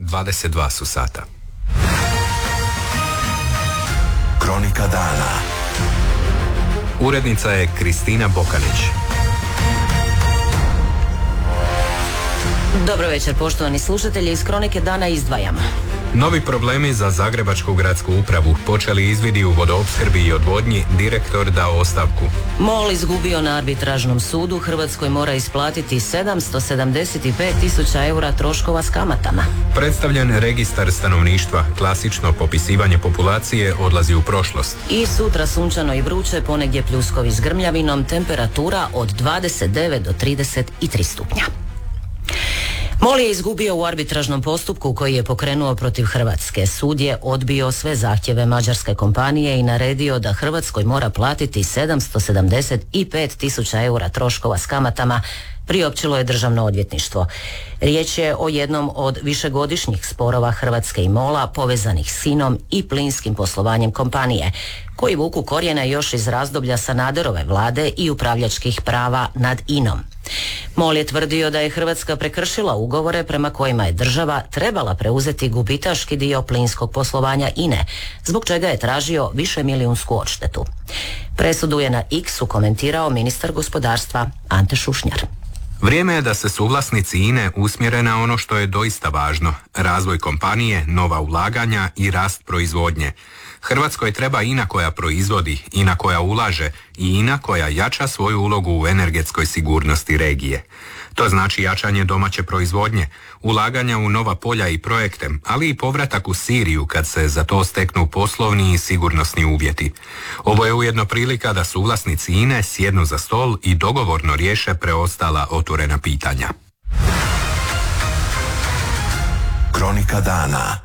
22 su sata. Kronika dana. Urednica je Kristina Bokanić. Dobro večer, poštovani slušatelji, iz Kronike dana izdvajamo. Novi problemi za Zagrebačku gradsku upravu. Počeli izvidi u vodoopskrbi i odvodnji, direktor dao ostavku. MOL izgubio na arbitražnom sudu, Hrvatskoj mora isplatiti 775.000 eura troškova s kamatama. Predstavljen registar stanovništva, klasično popisivanje populacije odlazi u prošlost. I sutra sunčano i vruće, ponegdje pljuskovi s grmljavinom, temperatura od 29 do 33 stupnja. MOL je izgubio u arbitražnom postupku koji je pokrenuo protiv Hrvatske. Sud je odbio sve zahtjeve mađarske kompanije i naredio da Hrvatskoj mora platiti 775.000 eura troškova s kamatama, priopćilo je Državno odvjetništvo. Riječ je o jednom od višegodišnjih sporova Hrvatske i MOL-a povezanih s INA-om i plinskim poslovanjem kompanije, koji vuku korijene još iz razdoblja Sanaderove vlade i upravljačkih prava nad INA-om. MOL je tvrdio da je Hrvatska prekršila ugovore prema kojima je država trebala preuzeti gubitaški dio plinskog poslovanja INA-e, zbog čega je tražio višemilijunsku odštetu. Presudu je na X-u komentirao ministar gospodarstva Ante Šušnjar. Vrijeme je da se suvlasnici INA-e usmjere na ono što je doista važno, razvoj kompanije, nova ulaganja i rast proizvodnje. Hrvatskoj treba INA koja proizvodi, INA koja ulaže i INA koja jača svoju ulogu u energetskoj sigurnosti regije. To znači jačanje domaće proizvodnje, ulaganja u nova polja i projekte, ali i povratak u Siriju kad se za to steknu poslovni i sigurnosni uvjeti. Ovo je ujedno prilika da suvlasnici INA-e sjednu za stol i dogovorno riješe preostala otvorena pitanja. Kronika dana.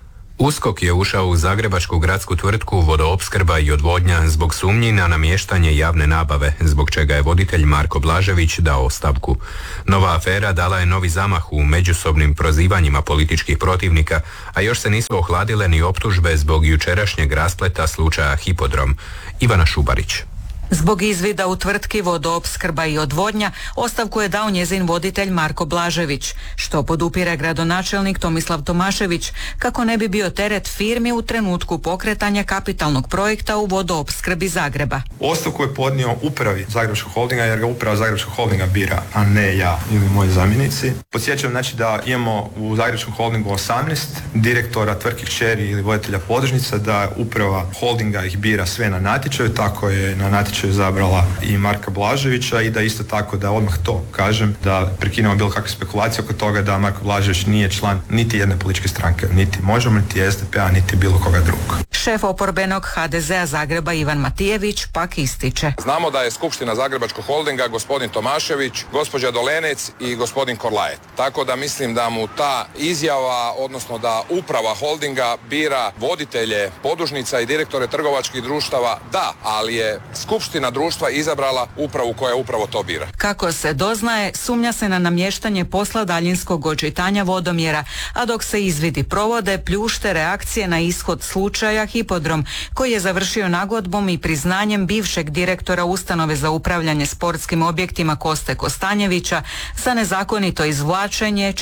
USKOK je ušao u zagrebačku gradsku tvrtku Vodoopskrba i odvodnja zbog sumnji na namještanje javne nabave, zbog čega je voditelj Marko Blažević dao ostavku. Nova afera dala je novi zamah u međusobnim prozivanjima političkih protivnika, a još se nisu ohladile ni optužbe zbog jučerašnjeg raspleta slučaja Hipodrom. Ivana Šubarić. Zbog izvida u tvrtki Vodoopskrba i odvodnja ostavku je dao njezin voditelj Marko Blažević, što podupire gradonačelnik Tomislav Tomašević, kako ne bi bio teret firmi u trenutku pokretanja kapitalnog projekta u vodoopskrbi Zagreba. Ostavku je podnio upravi Zagrebačkog holdinga, jer ga uprava Zagrebačkog holdinga bira, a ne ja ili moji zamjenici. Podsjećam znači da imamo u Zagrebačkom holdingu 18 direktora tvrtki kćeri ili voditelja podružnica, da uprava holdinga ih bira sve na natječaju, tako je na natječaju izabrala i Marka Blaževića, i da isto tako da odmah to kažem, da prekinemo bilo kakve spekulacije oko toga da Marko Blažević nije član niti jedne političke stranke, niti Možemo, niti SDP-a, niti bilo koga drugog. Šef oporbenog HDZ-a Zagreba Ivan Matijević pak ističe. Znamo da je skupština Zagrebačkog holdinga gospodin Tomašević, gospođa Dolenec i gospodin Korlajet. Tako da mislim da mu ta izjava, odnosno da uprava holdinga bira voditelje podružnica i direktore trgovačkih društava, da, ali je skupština društva izabrala upravu koja upravo to bira. Kako se doznaje, sumnja se na namještanje posla daljinskog očitanja vodomjera, a dok se izvidi provode, pljušte reakcije na ishod slučaja Hipodrom, koji je završio nagodbom i priznanjem bivšeg direktora ustanove za upravljanje sportskim objektima Koste Kostanjevića za nezakonito izvlačenje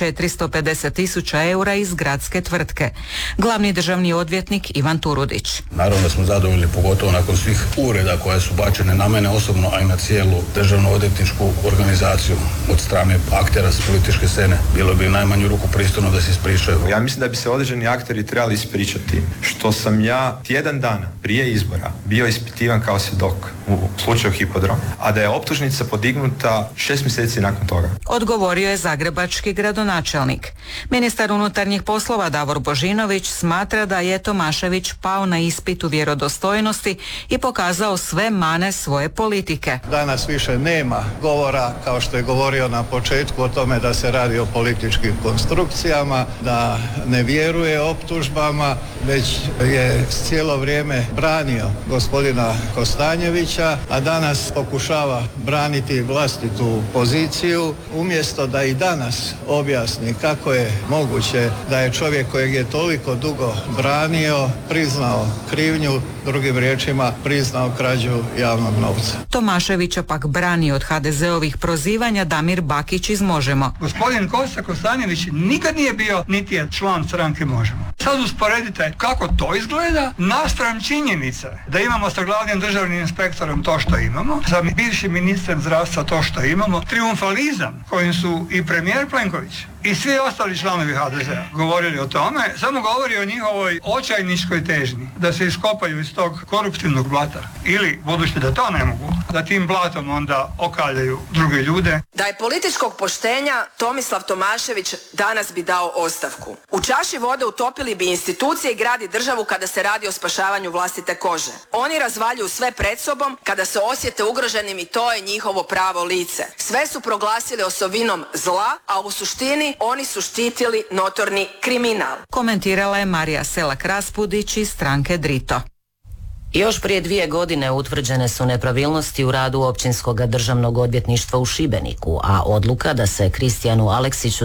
450.000 eura iz gradske tvrtke. Glavni državni odvjetnik Ivan Turudić. Naravno da smo zadovoljni, pogotovo nakon svih uvreda koje su bačene na mene osobno, a i na cijelu državno odvjetničku organizaciju od strane aktera s političke scene. Bilo bi najmanju ruku pristojno da se ispričaju. Ja mislim da bi se određeni akteri trebali ispričati što sam ja tjedan dana prije izbora bio ispitivan kao svjedok u slučaju Hipodrom, a da je optužnica podignuta 6 mjeseci nakon toga. Odgovorio je zagrebački gradonačelnik. Ministar unutarnjih poslova Davor Božinović smatra da je Tomašević pao na ispitu vjerodostojnosti i pokazao sve mane svoje politike. Danas više nema govora, kao što je govorio na početku, o tome da se radi o političkim konstrukcijama, da ne vjeruje optužbama, već je Aleksić cijelo vrijeme branio gospodina Kostanjevića, a danas pokušava braniti vlastitu poziciju, umjesto da i danas objasni kako je moguće da je čovjek kojeg je toliko dugo branio priznao krivnju, drugim riječima priznao krađu javnog novca. Tomaševića pak brani od HDZ-ovih prozivanja Damir Bakić iz Možemo. Gospodin Kosta Kostanjević nikad nije bio niti je član stranke Možemo. Sad usporedite kako to izgleda naspram činjenice da imamo sa glavnim državnim inspektorom to što imamo, sa bivšim ministrem zdravstva to što imamo, trijumfalizam kojim su i premijer Plenković i svi ostali članovi HDZ-a govorili o tome, samo govori o njihovoj očajničkoj težnji da se iskopaju iz tog koruptivnog blata ili, budući da to ne mogu, da tim blatom onda okaljaju druge ljude. Da je političkog poštenja, Tomislav Tomašević danas bi dao ostavku. U čaši vode utopili bi institucije i grad i državu kada se radi o spašavanju vlastite kože. Oni razvaljuju sve pred sobom kada se osjete ugroženim i to je njihovo pravo lice. Sve su proglasili osobinom zla, a u suštini oni su štitili notorni kriminal. Komentirala je Marija Selak-Raspudić iz stranke Drito. Još prije 2 godine utvrđene su nepravilnosti u radu Općinskog državnog odvjetništva u Šibeniku, a odluka da se Kristijanu Aleksiću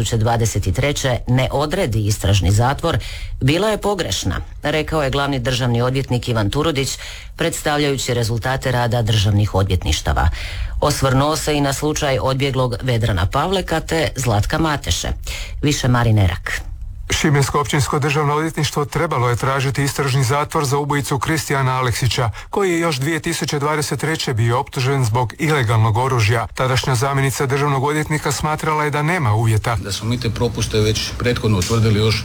2023. ne odredi istražni zatvor bila je pogrešna, rekao je glavni državni odvjetnik Ivan Turudić, predstavljajući rezultate rada državnih odvjetništava. Osvrnuo se i na slučaj odbjeglog Vedrana Pavleka te Zlatka Mateše. Više Marin Erak. Šibensko općinsko državno odvjetništvo trebalo je tražiti istražni zatvor za ubojicu Kristijana Aleksića, koji je još 2023. bio optužen zbog ilegalnog oružja. Tadašnja zamjenica državnog odvjetnika smatrala je da nema uvjeta. Da smo mi te propuste već prethodno utvrdili još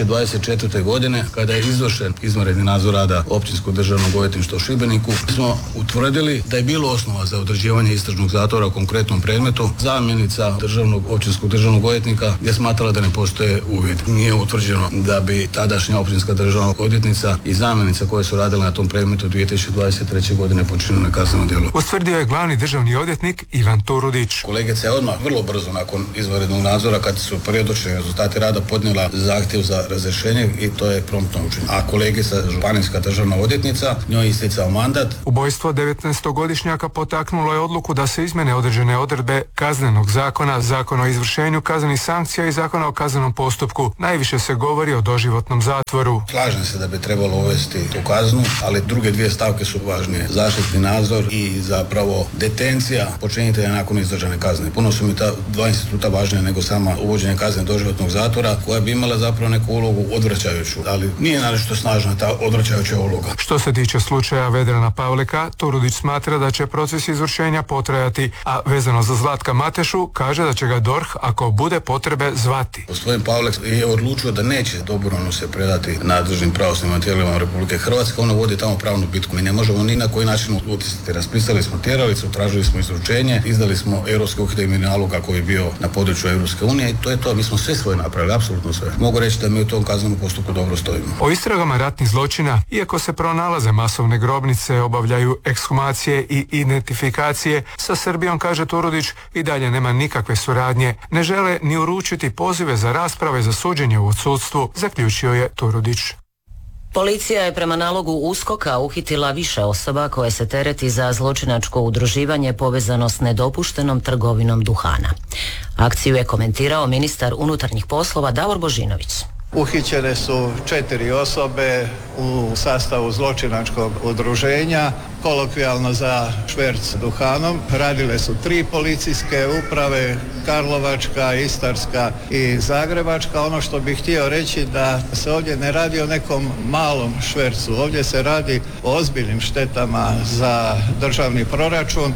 2024. godine, kada je izvršen izvanredni nadzor rada Općinskog državnog odvjetništva u Šibeniku, smo utvrdili da je bilo osnova za određivanje istražnog zatvora u konkretnom predmetu. Zamjenica općinskog državnog odvjetnika je smatrala da ne postoje uvjeti. Nije utvrđeno da bi tadašnja općinska državna odvjetnica i zamjenica koje su radile na tom predmetu 2023. godine počinile kazneno djelo. Ustvrdio je glavni državni odvjetnik Ivan Turudić. Kolegica je odmah vrlo brzo nakon izvanrednog nadzora, kad su predočeni rezultati rada, podnijela zahtjev za razrješenje i to je promptno učinjeno. A kolegica županijska državna odvjetnica, njoj je isticao mandat. Ubojstvo 19-godišnjaka potaknulo je odluku da se izmene određene odredbe Kaznenog zakona, Zakona o izvršenju kaznenih sankcija i Zakona o kaznenom postupku. Najviše se govori o doživotnom zatvoru. Slažem se da bi trebalo uvesti tu kaznu, ali druge 2 stavke su važnije. Zaštitni nadzor i zapravo detencija počinitelja nakon izdržane kazne. Puno su mi ta 2 instituta važnije nego sama uvođenje kazne doživotnog zatvora, koja bi imala zapravo neku ulogu odvraćajuću, ali nije naročito snažna ta odvraćajuća uloga. Što se tiče slučaja Vedrana Pavleka, Turudić smatra da će proces izvršenja potrajati, a vezano za Zlatka Matešu kaže da će ga DORH, ako bude potrebe, zvati. Gospodin Pavlek je odlučio da neće dobrovoljno se predati nadležnim pravosudnim tijelima Republike Hrvatske. Ono vodi tamo pravnu bitku. Mi ne možemo ni na koji način utjecati. Raspisali smo tjeralicu, tražili smo izručenje, izdali smo europski uhidbeni nalog kako je bio na području Europske unije i to je to. Mi smo sve svoje napravili, apsolutno sve. Mogu reći da mi u tom kaznenom postupku dobro stojimo. O istragama ratnih zločina, iako se pronalaze masovne grobnice, obavljaju ekshumacije i identifikacije, sa Srbijom, kaže Turudić, i dalje nema nikakve suradnje. Ne žele ni uručiti pozive za rasprave za suđenje u odsudstvu, zaključio je Turudić. Policija je prema nalogu USKOK-a uhitila više osoba koje se tereti za zločinačko udruživanje povezano s nedopuštenom trgovinom duhana. Akciju je komentirao ministar unutarnjih poslova Davor Božinović. Uhićene su 4 osobe u sastavu zločinačkog udruženja, kolokvijalno za šverc duhanom. Radile su 3 policijske uprave, Karlovačka, Istarska i Zagrebačka. Ono što bih htio reći da se ovdje ne radi o nekom malom švercu, ovdje se radi o ozbiljnim štetama za državni proračun.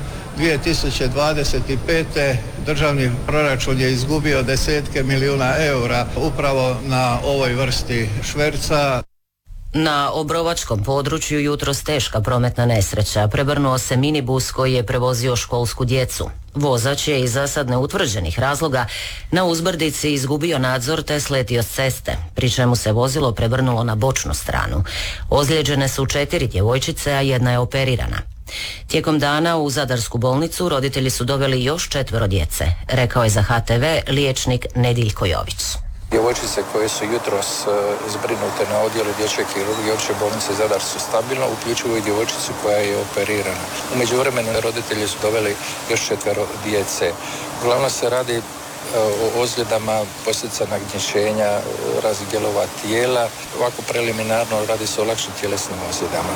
2025. državni proračun je izgubio desetke milijuna eura upravo na ovoj vrsti šverca. Na Obrovačkom području jutros teška prometna nesreća. Prevrnuo se minibus koji je prevozio školsku djecu. Vozač je iz zasad neutvrđenih razloga na uzbrdici izgubio nadzor te sletio s ceste, pri čemu se vozilo prevrnulo na bočnu stranu. Ozlijeđene su 4 djevojčice, a 1 je operirana. Tijekom dana u Zadarsku bolnicu roditelji su doveli još 4 djece, rekao je za HTV liječnik Nediljko Jović. Djevojčice koje su jutros zbrinute na odjelu dječje kirurgije Opće bolnice Zadar su stabilno, uključivo i djevojčicu koja je operirana. U međuvremenu roditelji su doveli još 4 djece. Uglavnom se radi o ozljedama, posljedica nagničenja raznih dijelova tijela. Ovako preliminarno radi se o lakšim tjelesnim ozljedama.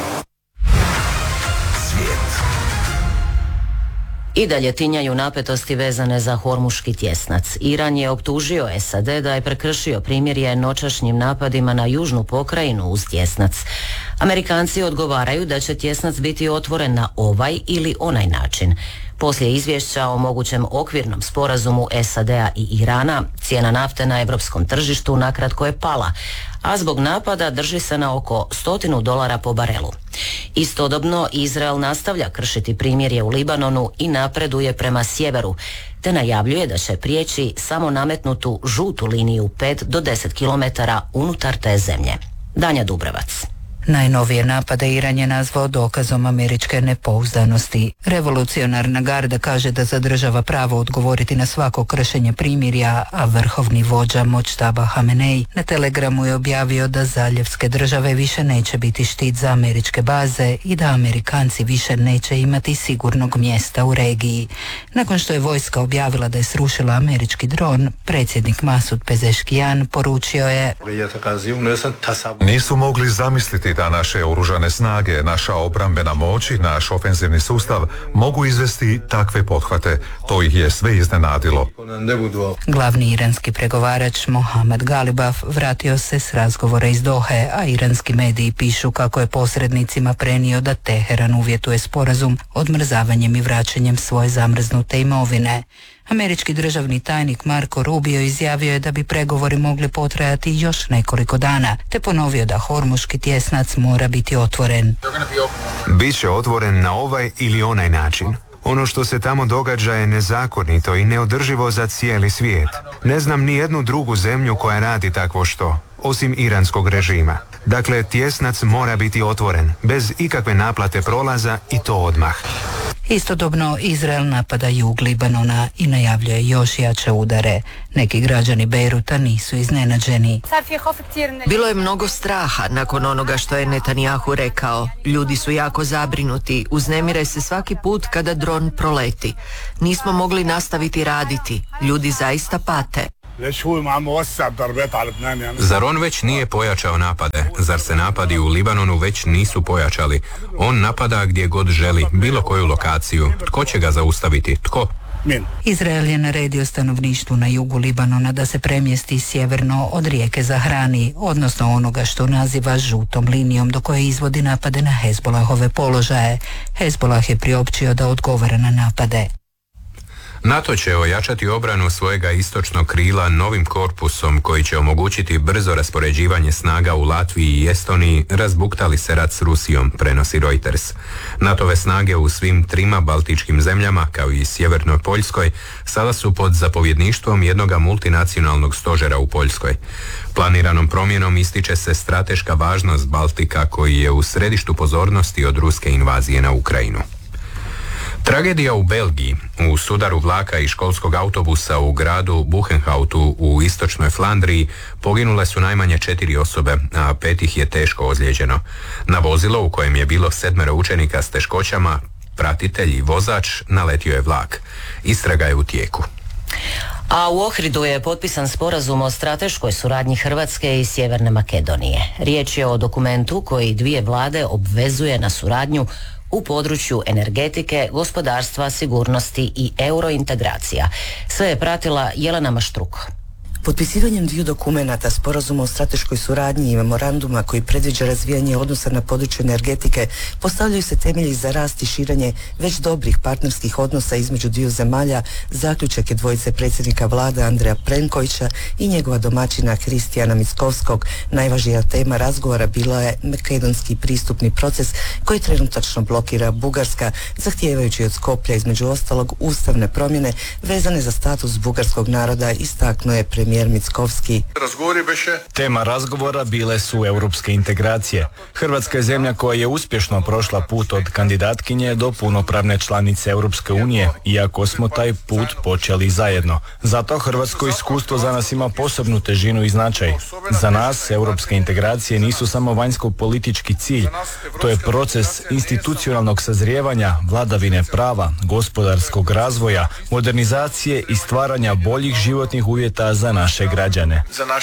I dalje tinjaju napetosti vezane za Hormuški tjesnac. Iran je optužio SAD da je prekršio primirje noćašnjim napadima na južnu pokrajinu uz tjesnac. Amerikanci odgovaraju da će tjesnac biti otvoren na ovaj ili onaj način. Poslije izvješća o mogućem okvirnom sporazumu SAD-a i Irana, cijena nafte na europskom tržištu nakratko je pala, a zbog napada drži se na oko $100 po barelu. Istodobno, Izrael nastavlja kršiti primirje u Libanonu i napreduje prema sjeveru, te najavljuje da će prijeći samo nametnutu žutu liniju 5 do 10 km unutar te zemlje. Danja Dubrevac. Najnovije napade Iran je nazvao dokazom američke nepouzdanosti. Revolucionarna garda kaže da zadržava pravo odgovoriti na svako kršenje primirja, a vrhovni vođa Močtaba Hamenej na Telegramu je objavio da zaljevske države više neće biti štit za američke baze i da Amerikanci više neće imati sigurnog mjesta u regiji. Nakon što je vojska objavila da je srušila američki dron, predsjednik Masud Pezeškijan poručio je: nisu mogli zamisliti da naše oružane snage, naša obrambena moć i naš ofenzivni sustav mogu izvesti takve pothvate. To ih je sve iznenadilo. Glavni iranski pregovarač Mohammad Galibaf vratio se s razgovora iz Dohe, a iranski mediji pišu kako je posrednicima prenio da Teheran uvjetuje sporazum odmrzavanjem i vraćanjem svoje zamrznute imovine. Američki državni tajnik Marco Rubio izjavio je da bi pregovori mogli potrajati još nekoliko dana, te ponovio da Hormuški tjesnac mora biti otvoren. Biće otvoren na ovaj ili onaj način. Ono što se tamo događa je nezakonito i neodrživo za cijeli svijet. Ne znam ni jednu drugu zemlju koja radi takvo što, osim iranskog režima. Dakle, tjesnac mora biti otvoren, bez ikakve naplate prolaza i to odmah. Istodobno, Izrael napada jug Libanona i najavljuje još jače udare. Neki građani Bejruta nisu iznenađeni. Bilo je mnogo straha nakon onoga što je Netanjahu rekao. Ljudi su jako zabrinuti, uznemire se svaki put kada dron proleti. Nismo mogli nastaviti raditi. Ljudi zaista pate. Zar on već nije pojačao napade? Zar se napadi u Libanonu već nisu pojačali? On napada gdje god želi, bilo koju lokaciju. Tko će ga zaustaviti? Tko? Izrael je naredio stanovništvu na jugu Libanona da se premjesti sjeverno od rijeke Zahrani, odnosno onoga što naziva žutom linijom do koje izvodi napade na Hezbolahove položaje. Hezbolah je priopćio da odgovara na napade. NATO će ojačati obranu svojega istočnog krila novim korpusom koji će omogućiti brzo raspoređivanje snaga u Latviji i Estoniji, razbuktali se rat s Rusijom, prenosi Reuters. NATO-ve snage u svim 3 baltičkim zemljama, kao i sjevernoj Poljskoj, sada su pod zapovjedništvom jednoga multinacionalnog stožera u Poljskoj. Planiranom promjenom ističe se strateška važnost Baltika koji je u središtu pozornosti od ruske invazije na Ukrajinu. Tragedija u Belgiji. U sudaru vlaka i školskog autobusa u gradu Buchenhautu u istočnoj Flandriji poginule su najmanje 4 osobe, a 5 ih je teško ozlijeđeno. Na vozilo u kojem je bilo 7 učenika s teškoćama, pratitelj i vozač, naletio je vlak. Istraga je u tijeku. A u Ohridu je potpisan sporazum o strateškoj suradnji Hrvatske i Sjeverne Makedonije. Riječ je o dokumentu koji 2 vlade obvezuje na suradnju u području energetike, gospodarstva, sigurnosti i eurointegracija. Sve je pratila Jelena Maštruko. Potpisivanjem 2 dokumenata, sporazuma o strateškoj suradnji i memoranduma koji predviđa razvijanje odnosa na području energetike, postavljaju se temelji za rast i širenje već dobrih partnerskih odnosa između 2 zemalja, zaključak je dvojice predsjednika vlade Andreja Plenkovića i njegova domaćina Kristijana Mickovskog. Najvažnija tema razgovora bila je makedonski pristupni proces koji trenutačno blokira Bugarska, zahtijevajući od Skoplja između ostalog ustavne promjene vezane za status bugarskog naroda, istaknuo je premijer premijer Mickovski. Tema razgovora bile su europske integracije. Hrvatska je zemlja koja je uspješno prošla put od kandidatkinje do punopravne članice Europske unije, iako smo taj put počeli zajedno. Zato hrvatsko iskustvo za nas ima posebnu težinu i značaj. Za nas europske integracije nisu samo vanjsko-politički cilj. To je proces institucionalnog sazrijevanja, vladavine prava, gospodarskog razvoja, modernizacije i stvaranja boljih životnih uvjeta za naše građane.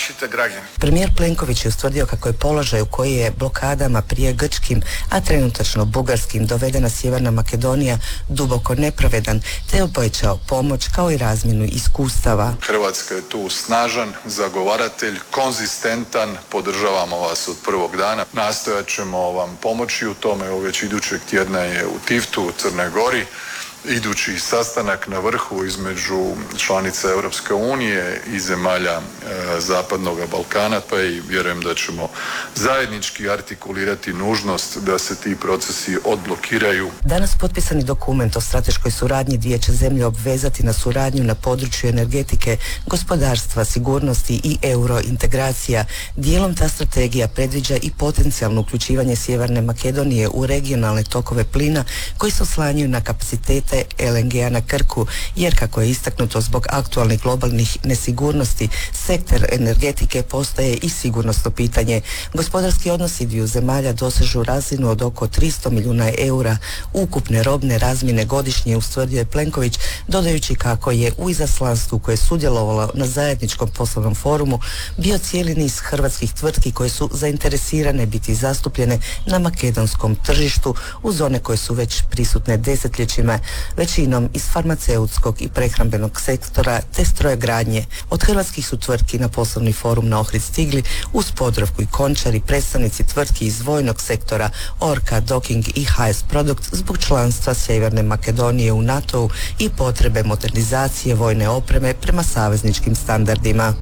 Premijer Plenković je ustvrdio kako je položaj u koji je blokadama prije grčkim, a trenutačno bugarskim dovedena Sjeverna Makedonija duboko nepravedan, te obećao pomoć kao i razmjenu iskustava. Hrvatska je tu snažan zagovaratelj, konzistentan, podržavamo vas od prvog dana. Nastojat ćemo vam pomoći u tome. Već idućeg tjedna je u Tivtu u Crnoj Gori idući sastanak na vrhu između članica Europske unije i zemalja Zapadnog Balkana, pa i vjerujem da ćemo zajednički artikulirati nužnost da se ti procesi odblokiraju. Danas potpisani dokument o strateškoj suradnji dvije će zemlje obvezati na suradnju na području energetike, gospodarstva, sigurnosti i eurointegracija. Dijelom ta strategija predviđa i potencijalno uključivanje Sjeverne Makedonije u regionalne tokove plina koji se oslanjaju na kapacitete LNG-a na Krku, jer kako je istaknuto zbog aktualnih globalnih nesigurnosti, sektor energetike postaje i sigurnosno pitanje. Gospodarski odnosi dviju zemalja dosežu razinu od oko 300 milijuna eura ukupne robne razmjene godišnje, ustvrdio je Plenković, dodajući kako je u izaslanstvu koje je sudjelovalo na zajedničkom poslovnom forumu bio cijeli niz hrvatskih tvrtki koje su zainteresirane biti zastupljene na makedonskom tržištu uz one koje su već prisutne desetljećima, većinom iz farmaceutskog i prehrambenog sektora te strojegradnje. Od hrvatskih su tvrtki na poslovni forum na Ohrid stigli uz Podravku i Končar i predstavnici tvrtki iz vojnog sektora Orka, Docking i HS Product zbog članstva Sjeverne Makedonije u NATO-u i potrebe modernizacije vojne opreme prema savezničkim standardima.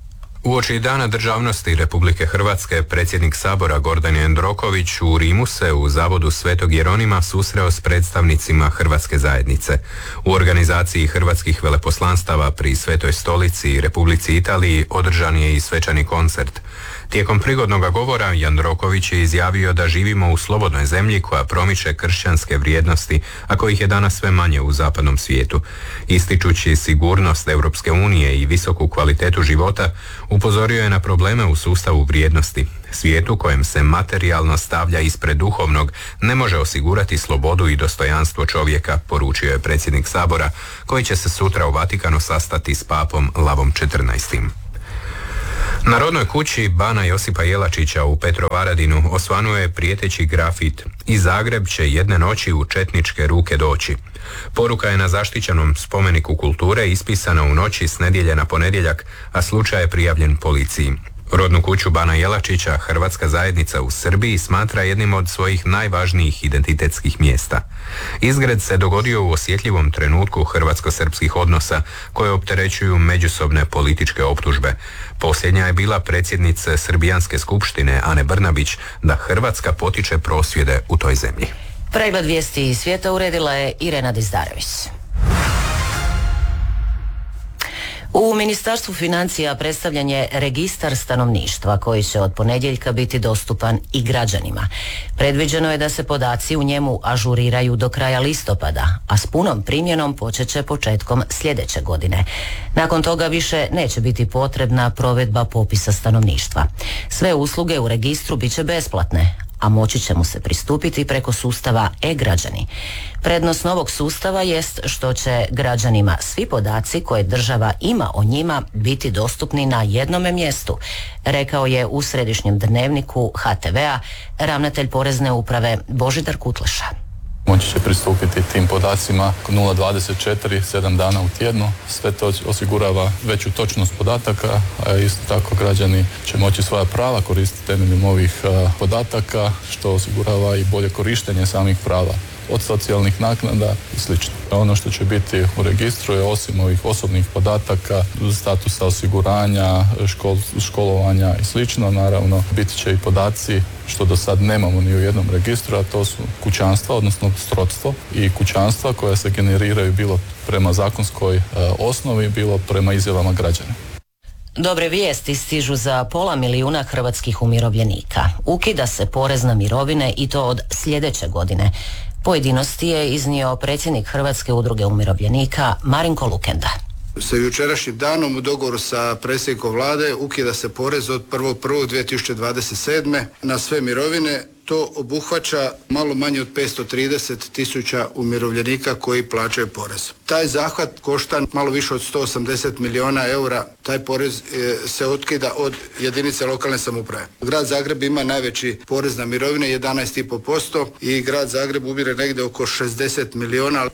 Uoči Dana državnosti Republike Hrvatske, predsjednik Sabora Gordan Jandroković u Rimu se u zavodu Svetog Jeronima susreo s predstavnicima Hrvatske zajednice. U organizaciji hrvatskih veleposlanstava pri Svetoj Stolici i Republici Italiji održan je i svečani koncert. Tijekom prigodnog govora Jandroković je izjavio da živimo u slobodnoj zemlji koja promiče kršćanske vrijednosti, a kojih je danas sve manje u zapadnom svijetu. Ističući sigurnost Europske unije i visoku kvalitetu života, upozorio je na probleme u sustavu vrijednosti. Svijetu kojem se materijalno stavlja ispred duhovnog ne može osigurati slobodu i dostojanstvo čovjeka, poručio je predsjednik Sabora, koji će se sutra u Vatikanu sastati s papom Lavom XIV. Na rodnoj kući bana Josipa Jelačića u Petrovaradinu osvanuo je prijeteći grafit: "I Zagreb će jedne noći u četničke ruke doći". Poruka je na zaštićenom spomeniku kulture ispisana u noći s nedjelje na ponedjeljak, a slučaj je prijavljen policiji. Rodnu kuću bana Jelačića Hrvatska zajednica u Srbiji smatra jednim od svojih najvažnijih identitetskih mjesta. Izgred se dogodio u osjetljivom trenutku hrvatsko-srpskih odnosa koje opterećuju međusobne političke optužbe. Posljednja je bila predsjednica Srbijanske skupštine Ane Brnabić da Hrvatska potiče prosvjede u toj zemlji. Pregled vijesti iz svijeta uredila je Irena Dizdarević. U Ministarstvu financija predstavljen je registar stanovništva koji će od ponedjeljka biti dostupan i građanima. Predviđeno je da se podaci u njemu ažuriraju do kraja listopada, a s punom primjenom počet će početkom sljedeće godine. Nakon toga više neće biti potrebna provedba popisa stanovništva. Sve usluge u registru bit će besplatne, a moći će mu se pristupiti preko sustava e-građani. Prednost novog sustava jest što će građanima svi podaci koje država ima o njima biti dostupni na jednome mjestu, rekao je u središnjem dnevniku HTV-a ravnatelj Porezne uprave Božidar Kutleša. Moći će pristupiti tim podacima 0,24, 7 dana u tjednu. Sve to osigurava veću točnost podataka, a isto tako građani će moći svoja prava koristiti temeljem ovih podataka, što osigurava i bolje korištenje samih prava, od socijalnih naknada i sl. Ono što će biti u registru je, osim ovih osobnih podataka, statusa osiguranja, školovanja i sl. Naravno, biti će i podaci što do sad nemamo ni u jednom registru, a to su kućanstva, odnosno srodstvo i kućanstva koja se generiraju bilo prema zakonskoj osnovi, bilo prema izjavama građana. Dobre vijesti stižu za 500 milijuna hrvatskih umirovljenika. Ukida se porez na mirovine i to od sljedeće godine. Pojedinosti je iznio predsjednik Hrvatske udruge umirovljenika Marinko Lukenda. Sa jučerašnjim danom u dogovoru sa predsjednikom vlade ukida se porez od 1.1.2027. na sve mirovine. To obuhvaća malo manje od 530.000 umirovljenika koji plaćaju porez. Taj zahvat košta malo više od 180 milijuna eura. Taj porez se otkida od jedinice lokalne samouprave. Grad Zagreb ima najveći porez na mirovine, 11,5%, i Grad Zagreb ubire negdje oko 60 milijuna.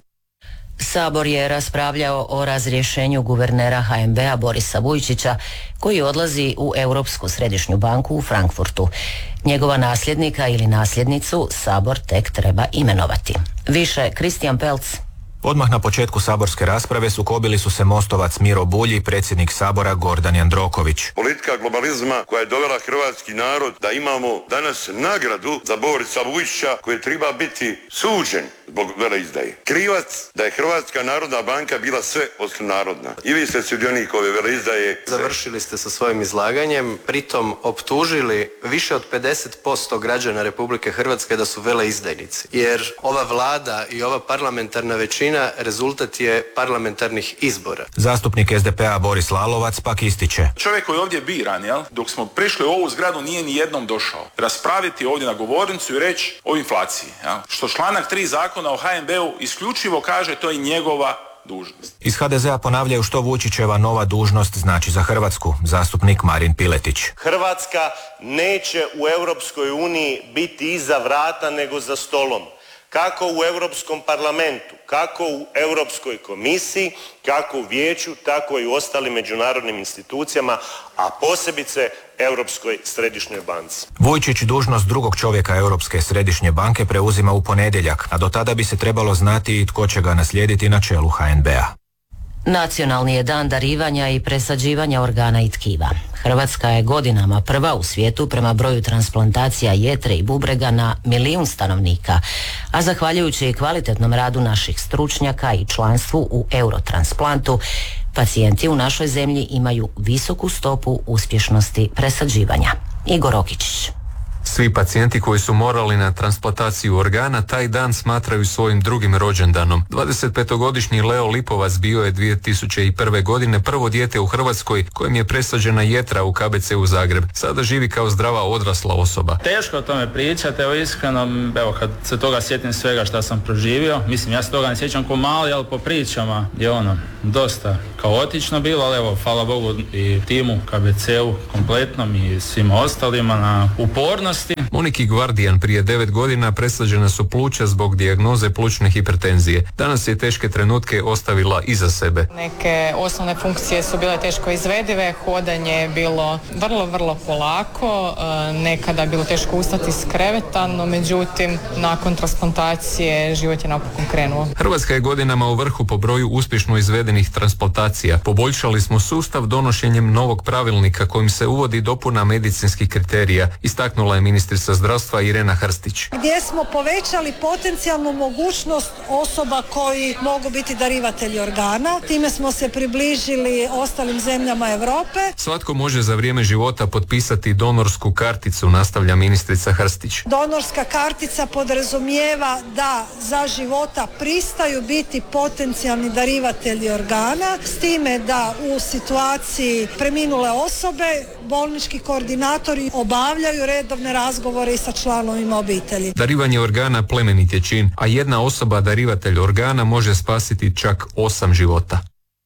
Sabor je raspravljao o razrješenju guvernera HNB-a Borisa Vujčića, koji odlazi u Europsku središnju banku u Frankfurtu. Njegova nasljednika ili nasljednicu Sabor tek treba imenovati. Više Kristijan Pelc. Odmah na početku saborske rasprave sukobili su se mostovac Miro Bulj i predsjednik Sabora Gordan Jandroković. Politika globalizma koja je dovela hrvatski narod da imamo danas nagradu za Borisa Vujčića koji treba biti suđen zbog veleizdaje. Krivac da je Hrvatska narodna banka bila sve osim narodna. I vi ste sudionik ove veleizdaje. Završili ste sa svojim izlaganjem, pritom optužili više od 50% građana Republike Hrvatske da su veleizdajnici. Jer ova vlada i ova parlamentarna većina rezultat je parlamentarnih izbora. Zastupnik SDP-a Boris Lalovac pak ističe. Čovjek koji je ovdje biran, dok smo prišli u ovu zgradu nije ni jednom došao raspraviti ovdje na govornicu i reći o inflaciji. Što članak 3 zakona o HNB-u isključivo kaže, to je njegova dužnost. Iz HDZ-a ponavljaju što Vučićeva nova dužnost znači za Hrvatsku. Zastupnik Marin Piletić. Hrvatska neće u Europskoj uniji biti iza vrata nego za stolom. Kako u Europskom parlamentu, kako u Europskoj komisiji, kako u vijeću, tako i u ostalim međunarodnim institucijama, a posebice Europskoj središnjoj banci. Vujčić dužnost drugog čovjeka Europske središnje banke preuzima u ponedjeljak, a do tada bi se trebalo znati i tko će ga naslijediti na čelu HNB-a. Nacionalni je dan darivanja i presađivanja organa i tkiva. Hrvatska je godinama prva u svijetu prema broju transplantacija jetre i bubrega na 1 milijun stanovnika, a zahvaljujući kvalitetnom radu naših stručnjaka i članstvu u Eurotransplantu, pacijenti u našoj zemlji imaju visoku stopu uspješnosti presađivanja. Igor Okičić. Svi pacijenti koji su morali na transplantaciju organa taj dan smatraju svojim drugim rođendanom. 25-godišnji Leo Lipovac bio je 2001. godine prvo dijete u Hrvatskoj kojem je presađena jetra u KBC-u Zagreb. Sada živi kao zdrava odrasla osoba. Teško o tome pričati, iskreno, kad se toga sjetim svega što sam proživio, mislim, ja se toga ne sjećam ko mali, ali po pričama je dosta kaotično bilo, ali hvala Bogu i timu KBC-u kompletnom i svima ostalima na upornosti. Moniki Gvardijan prije 9 godina presađena su pluća zbog dijagnoze plućne hipertenzije. Danas je teške trenutke ostavila iza sebe. Neke osnovne funkcije su bile teško izvedive, hodanje je bilo vrlo polako, nekada je bilo teško ustati s kreveta, no međutim nakon transplantacije život je napokon krenuo. Hrvatska je godinama u vrhu po broju uspješno izvedenih transplantacija. Poboljšali smo sustav donošenjem novog pravilnika kojim se uvodi dopuna medicinskih kriterija, istaknula je ministrica zdravstva Irena Hrstić. Gdje smo povećali potencijalnu mogućnost osoba koji mogu biti darivatelji organa. Time smo se približili ostalim zemljama Europe. Svatko može za vrijeme života potpisati donorsku karticu, nastavlja ministrica Hrstić. Donorska kartica podrazumijeva da za života pristaju biti potencijalni darivatelji organa, s time da u situaciji preminule osobe bolnički koordinatori obavljaju redovne razgovore i sa članovima obitelji. Darivanje organa plemenit je čin, a jedna osoba darivatelj organa može spasiti čak 8 života.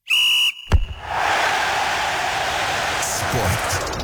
Sport.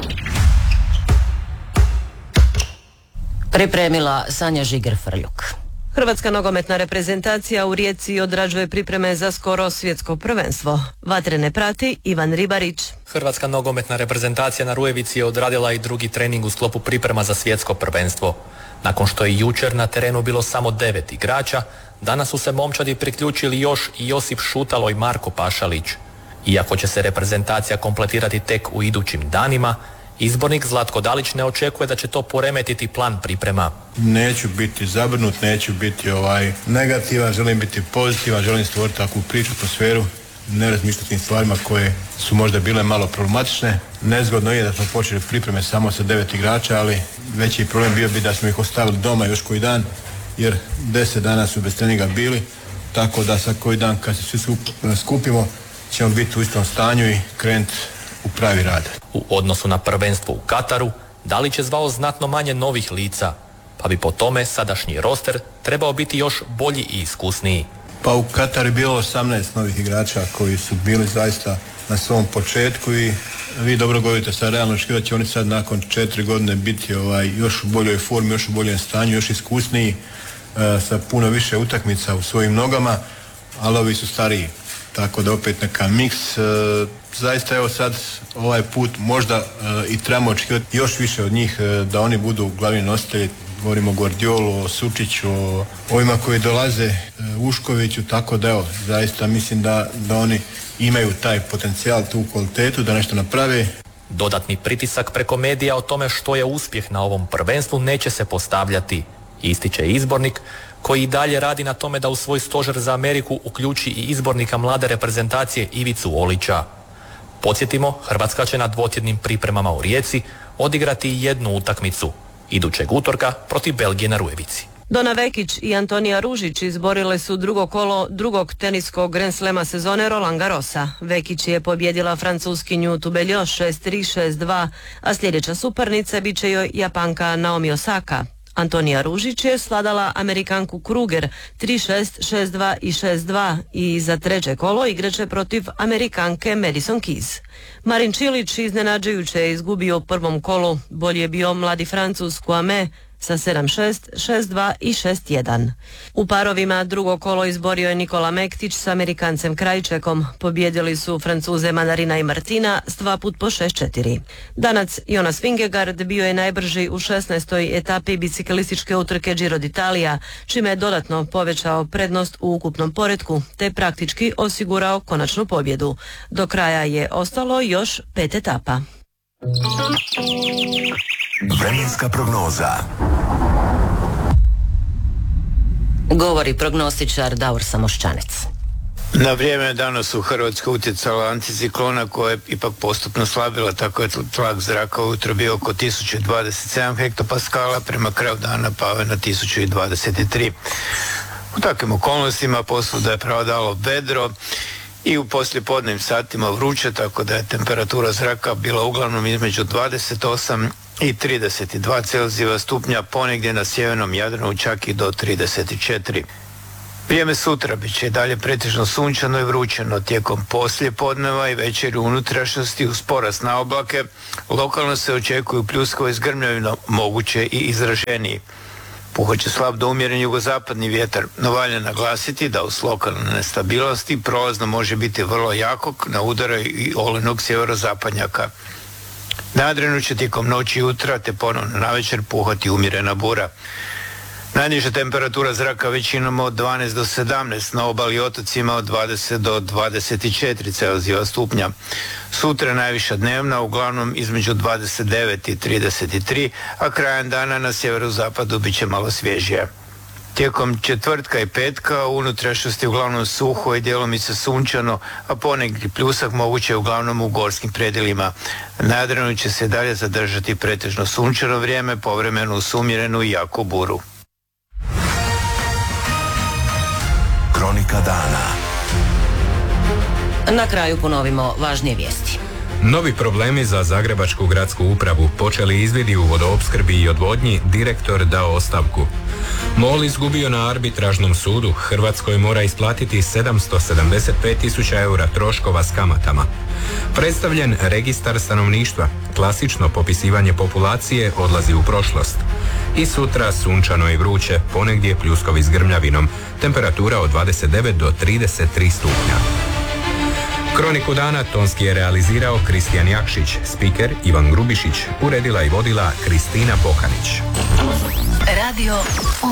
Pripremila Sanja Žiger-Frljuk. Hrvatska nogometna reprezentacija u Rijeci odrađuje pripreme za skoro svjetsko prvenstvo. Vatrene prati Ivan Ribarić. Hrvatska nogometna reprezentacija na Rujevici je odradila i drugi trening u sklopu priprema za svjetsko prvenstvo. Nakon što je jučer na terenu bilo samo 9 igrača, danas su se momčadi priključili još i Josip Šutalo i Marko Pašalić. Iako će se reprezentacija kompletirati tek u idućim danima, izbornik Zlatko Dalić ne očekuje da će to poremetiti plan priprema. Neću biti zabrinut, neću biti negativan, želim biti pozitivan, želim stvoriti takvu priču, atmosferu ne razmišljati o tim stvarima koje su možda bile malo problematične. Nezgodno je da smo počeli pripreme samo sa 9 igrača, ali veći problem bio bi da smo ih ostavili doma još koji dan, jer 10 dana su bez treninga bili, tako da sad koji dan kad se svi skupimo ćemo biti u istom stanju i krenuti u pravi rad. U odnosu na prvenstvo u Kataru, Dalić je zvao znatno manje novih lica, pa bi po tome sadašnji roster trebao biti još bolji i iskusniji. Pa u Kataru je bilo 18 novih igrača koji su bili zaista na svom početku i vi dobro govorite sad realno očekivati će oni sad nakon 4 godine biti još u boljoj formi, još u boljem stanju, još iskusniji, sa puno više utakmica u svojim nogama, ali ovi su stariji. Tako da opet neka miks. Zaista evo sad ovaj put možda i trebamo očekivati još više od njih da oni budu glavni nositelji. Govorimo o Guardiolu, o Sučiću, o ovima koji dolaze, Uškoviću, tako da evo, zaista mislim da oni imaju taj potencijal, tu kvalitetu da nešto naprave. Dodatni pritisak preko medija o tome što je uspjeh na ovom prvenstvu neće se postavljati, ističe izbornik koji i dalje radi na tome da u svoj stožer za Ameriku uključi i izbornika mlade reprezentacije Ivicu Olića. Podsjetimo, Hrvatska će na dvotjednim pripremama u Rijeci odigrati jednu utakmicu, idućeg utorka protiv Belgije na Rujevici. Dona Vekić i Antonija Ružić izborile su drugo kolo drugog teniskog Grand Slema sezone Roland Garrosa. Vekić je pobjedila Francuskinju Tubeljo 6-3, 6-2, a sljedeća suparnica bit će joj Japanka Naomi Osaka. Antonija Ružić je svladala Amerikanku Kruger 3-6, 6-2 i 6-2 i za treće kolo igraće protiv Amerikanke Madison Keys. Marin Čilić iznenađujuće je izgubio u prvom kolu, bolji je bio mladi Francuz Kouame sa 7-6, 6-2 i 6-1. U parovima drugo kolo izborio je Nikola Mektić s Amerikancem Krajčekom. Pobjedili su Francuze Manarina i Martina s 2 put po 6-4. Danac Jonas Vingegaard bio je najbrži u 16. etapi biciklističke utrke Giro d'Italia, čime je dodatno povećao prednost u ukupnom poretku, te praktički osigurao konačnu pobjedu. Do kraja je ostalo još 5 etapa. Vremenska prognoza. Govori prognostičar Davor Samoščanec. Na vrijeme danas u Hrvatskoj utjecala anticiklona koja je ipak postupno slabila, tako je tlak zraka ujutro bio oko 1027 hektopaskala, prema kraju dana pao na 1023. U takvim okolnostima posvuda je prevladalo vedro i u poslijepodnevnim satima vruće, tako da je temperatura zraka bila uglavnom između 28 i 32 Celzijeva stupnja, ponegdje na sjevernom Jadranu čak i do 34. Vrijeme sutra bit će i dalje pretežno sunčano i vrućeno tijekom poslijepodneva i večeri u unutrašnjosti uz porast na oblake. Lokalno se očekuju pljuskovi s grmljavima, moguće i izraženiji. Puhat slab do umjeren jugozapadni vjetar, no valja naglasiti da uz lokalne nestabilnosti prolazno može biti vrlo jakog na udaru i olenog sjeverozapadnjaka. Na Jadranu će tijekom noći i jutra te ponovno navečer puhati umjerena bura. Najniža temperatura zraka većinom od 12 do 17, na obali i otocima od 20 do 24 Celzijeva stupnja. Sutra najviša dnevna, uglavnom između 29 i 33, a krajem dana na sjeverozapadu bit će malo svježija. Tijekom četvrtka i petka u unutrašnjosti uglavnom suho i djelomice sunčano, a ponegdje pljusak moguće uglavnom u gorskim predjelima. Na Jadranu će se dalje zadržati pretežno sunčano vrijeme, povremeno uz umjerenu i jaku buru. Kronika dana. Na kraju ponovimo važnije vijesti. Novi problemi za Zagrebačku gradsku upravu, počeli izvidi u vodoopskrbi i odvodnji, direktor dao ostavku. MOL izgubio na arbitražnom sudu, Hrvatskoj mora isplatiti 775.000 eura troškova s kamatama. Predstavljen registar stanovništva, klasično popisivanje populacije odlazi u prošlost. I sutra sunčano i vruće, ponegdje pljuskovi s grmljavinom, temperatura od 29 do 33 stupnja. Kroniku dana tonski je realizirao Kristijan Jakšić, spiker Ivan Grubišić, uredila i vodila Kristina Pokanić. Radio